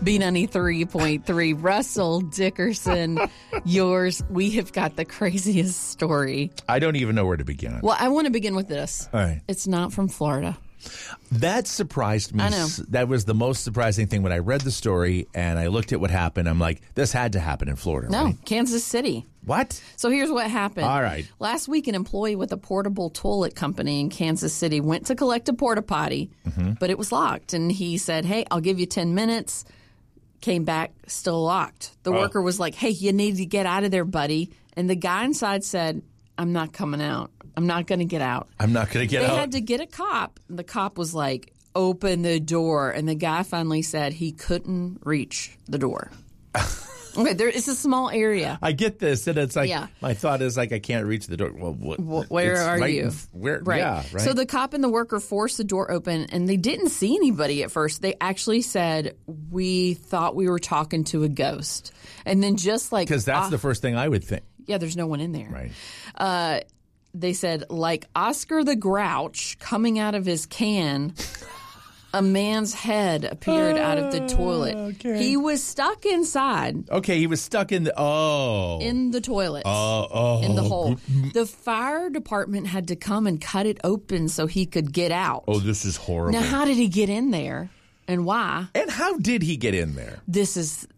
B93.3. Russell Dickerson, yours. We have got the craziest story. I don't even know where to begin. Well, I want to begin with this. All right. It's not from Florida. That surprised me. I know. That was the most surprising thing when I read the story and I looked at what happened. I'm like, this had to happen in Florida, No, right? Kansas City. What? So here's what happened. All right. Last week, an employee with a portable toilet company in Kansas City went to collect a porta potty, but it was locked. And he said, hey, I'll give you 10 minutes. Came back, still locked. The worker was like, hey, you need to get out of there, buddy. And the guy inside said, I'm not coming out. I'm not going to get out. I'm not going to get out. They had to get a cop. The cop was like, open the door. And the guy finally said he couldn't reach the door. Okay, it's a small area. I get this, and it's like, Yeah. my thought is like, I can't reach the door. Well, Where it's are right you? Where? Right. Yeah, right. So the cop and the worker forced the door open, and they didn't see anybody at first. They actually said, we thought we were talking to a ghost. And then just like... Because that's the first thing I would think. Yeah, there's no one in there. Right. They said, like Oscar the Grouch coming out of his can... A man's head appeared out of the toilet. Okay. He was stuck inside. Okay, he was stuck in the... In the toilet. In the hole. The fire department had to come and cut it open so he could get out. Oh, this is horrible. Now, how did he get in there and why? And how did he get in there? This is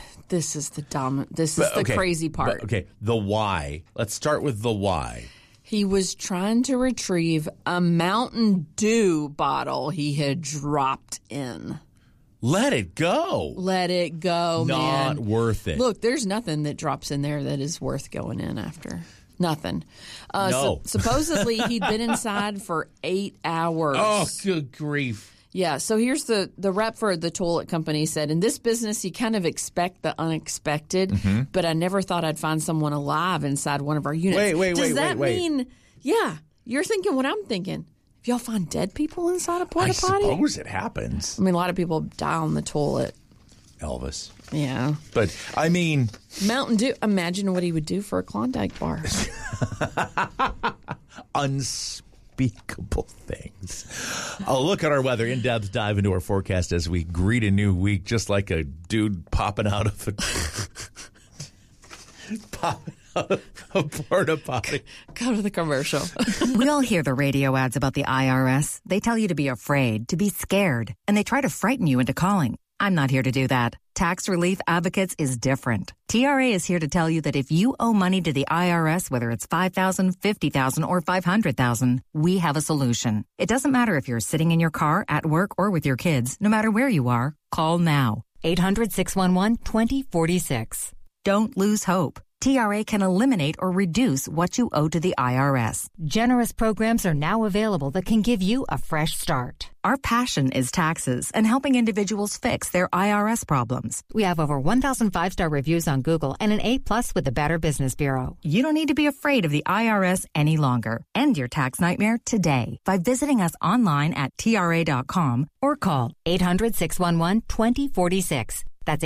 the crazy part. Okay, the why. Let's start with the why. He was trying to retrieve a Mountain Dew bottle he had dropped in. Let it go. Let it go, man. Not worth it. Look, there's nothing that drops in there that is worth going in after. Nothing. No. Supposedly, he'd been inside for 8 hours. Oh, good grief. Yeah, so here's the rep for the toilet company said, in this business, you kind of expect the unexpected, but I never thought I'd find someone alive inside one of our units. Does that mean, yeah, you're thinking what I'm thinking. If y'all find dead people inside a porta potty? I suppose it happens. I mean, a lot of people die on the toilet. Elvis. Yeah. But, I mean... Mountain Dew, imagine what he would do for a Klondike bar. Unspeakable things. I'll look at our weather, in-depth dive into our forecast as we greet a new week, just like a dude popping out of a porta potty. Go to the commercial. We all hear the radio ads about the IRS. They tell you to be afraid, to be scared, and they try to frighten you into calling. I'm not here to do that. Tax Relief Advocates is different. TRA is here to tell you that if you owe money to the IRS, whether it's $5,000, $50,000, or $500,000, we have a solution. It doesn't matter if you're sitting in your car, at work, or with your kids. No matter where you are, call now. 800-611-2046. Don't lose hope. TRA can eliminate or reduce what you owe to the IRS. Generous programs are now available that can give you a fresh start. Our passion is taxes and helping individuals fix their IRS problems. We have over 1,000 5-star reviews on Google and an A+ with the Better Business Bureau. You don't need to be afraid of the IRS any longer. End your tax nightmare today by visiting us online at TRA.com or call 800-611-2046. That's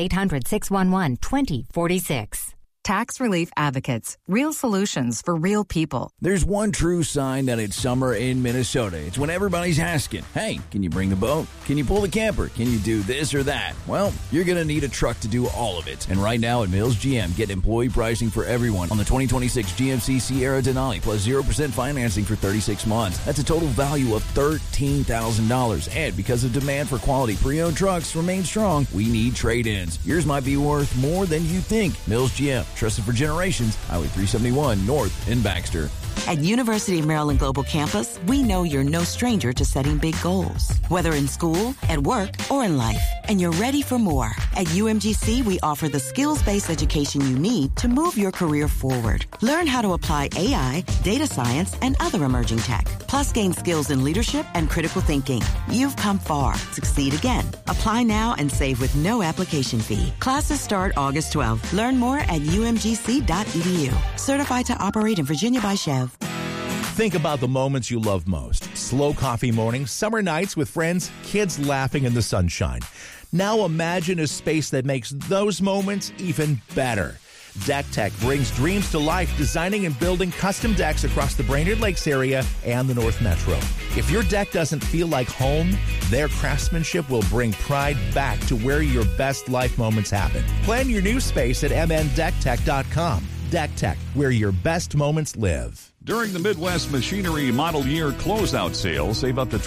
800-611-2046. Tax Relief Advocates. Real solutions for real people. There's one true sign that it's summer in Minnesota. It's when everybody's asking, hey, can you bring the boat? Can you pull the camper? Can you do this or that? Well, you're going to need a truck to do all of it. And right now at Mills GM, get employee pricing for everyone on the 2026 GMC Sierra Denali plus 0% financing for 36 months. That's a total value of $13,000. And because the demand for quality pre-owned trucks remains strong, we need trade-ins. Yours might be worth more than you think. Mills GM. Trusted for generations, Highway 371 North in Baxter. At University of Maryland Global Campus, we know you're no stranger to setting big goals, whether in school, at work, or in life. And you're ready for more. At UMGC, we offer the skills-based education you need to move your career forward. Learn how to apply AI, data science, and other emerging tech. Plus, gain skills in leadership and critical thinking. You've come far. Succeed again. Apply now and save with no application fee. Classes start August 12th. Learn more at umgc.edu. Certified to operate in Virginia by Chev. Think about the moments you love most. Slow coffee mornings, summer nights with friends, kids laughing in the sunshine. Now imagine a space that makes those moments even better. Deck Tech brings dreams to life, designing and building custom decks across the Brainerd Lakes area and the North Metro. If your deck doesn't feel like home, their craftsmanship will bring pride back to where your best life moments happen. Plan your new space at mndecktech.com. Deck Tech, where your best moments live. During the Midwest Machinery Model Year Closeout Sale, save up to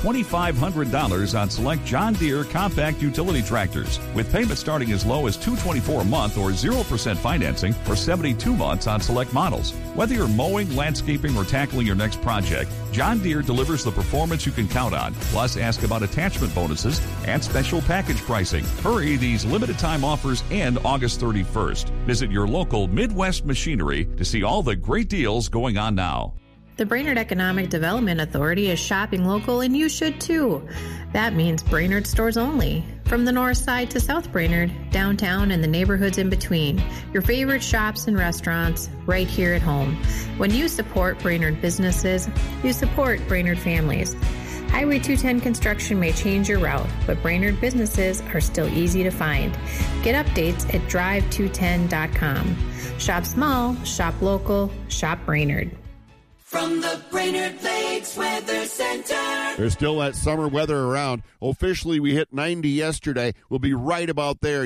$2,500 on select John Deere compact utility tractors, with payments starting as low as $224 a month or 0% financing for 72 months on select models. Whether you're mowing, landscaping, or tackling your next project, John Deere delivers the performance you can count on. Plus, ask about attachment bonuses and special package pricing. Hurry, these limited-time offers end August 31st. Visit your local Midwest Machinery to see all the great deals going on now. The Brainerd Economic Development Authority is shopping local, and you should too. That means Brainerd stores only. From the north side to South Brainerd, downtown, and the neighborhoods in between. Your favorite shops and restaurants right here at home. When you support Brainerd businesses, you support Brainerd families. Highway 210 construction may change your route, but Brainerd businesses are still easy to find. Get updates at drive210.com. Shop small, shop local, shop Brainerd. From the Brainerd Lakes Weather Center. There's still that summer weather around. Officially, we hit 90 yesterday. We'll be right about there,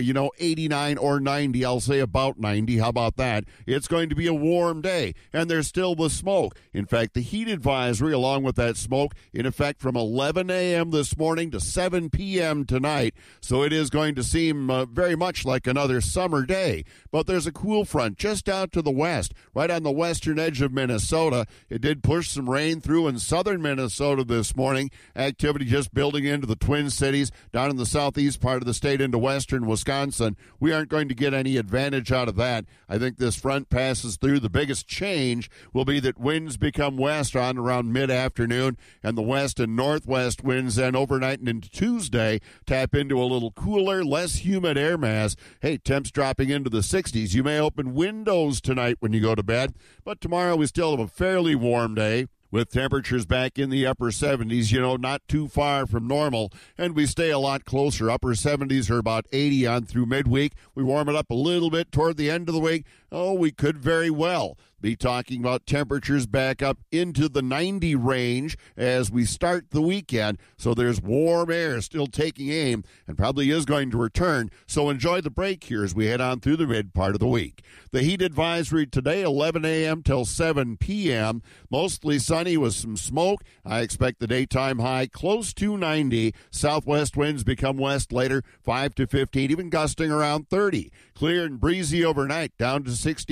89 or 90. I'll say about 90. How about that? It's going to be a warm day, and there's still the smoke. In fact, the heat advisory, along with that smoke, in effect from 11 a.m. this morning to 7 p.m. tonight. So it is going to seem very much like another summer day. But there's a cool front just out to the west, right on the western edge of Minnesota. It did push some rain through in southern Minnesota this morning. Activity just building into the Twin Cities, down in the southeast part of the state into western Wisconsin. We aren't going to get any advantage out of that. I think this front passes through. The biggest change will be that winds become west on around mid-afternoon, and the west and northwest winds then overnight and into Tuesday tap into a little cooler, less humid air mass. Hey, temps dropping into the 60s. You may open windows tonight when you go to bed, but tomorrow we still have a fairly warm day with temperatures back in the upper 70s, not too far from normal, and we stay a lot closer. Upper 70s are about 80 on through midweek. We warm it up a little bit toward the end of the week. Oh, we could very well be talking about temperatures back up into the 90 range as we start the weekend. So there's warm air still taking aim and probably is going to return. So enjoy the break here as we head on through the mid part of the week. The heat advisory today, 11 a.m. till 7 p.m. Mostly sunny with some smoke. I expect the daytime high close to 90. Southwest winds become west later, 5 to 15, even gusting around 30. Clear and breezy overnight, down to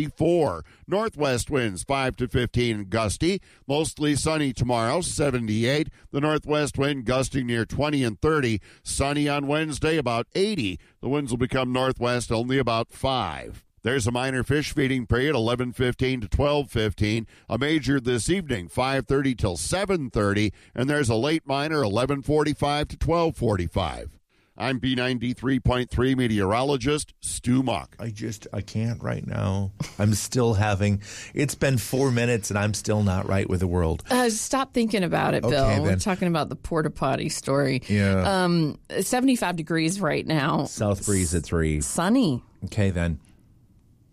64. Northwest winds 5 to 15 and gusty. Mostly sunny tomorrow, 78. The northwest wind gusting near 20 and 30. Sunny on Wednesday, about 80. The winds will become northwest only about 5. There's a minor fish feeding period, 11:15 to 12:15. A major this evening, 5:30 till 7:30. And there's a late minor, 11:45 to 12:45. I'm B93.3 meteorologist Stu Muck. I can't right now. I'm still it's been 4 minutes and I'm still not right with the world. Stop thinking about it, Bill. Okay, We're talking about the porta potty story. Yeah. 75 degrees right now. South breeze at 3. Sunny. Okay, then.